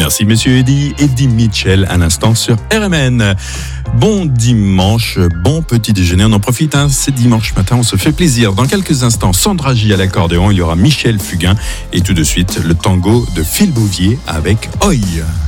Merci messieurs Eddie Mitchell à l'instant sur RMN. Bon dimanche, bon petit déjeuner, on en profite, c'est dimanche matin, on se fait plaisir. Dans quelques instants, Sandra J à l'accordéon, il y aura Michel Fugain et tout de suite le tango de Phil Bouvier avec Oi.